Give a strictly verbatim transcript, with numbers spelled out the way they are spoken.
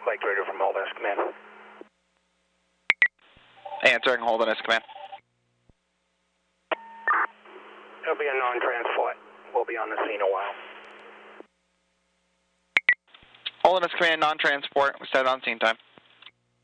flight radio from Holderness Command. Answering Holderness Command. It'll be a non-transport. We'll be on the scene a while. Holderness Command, non-transport. We set on scene time.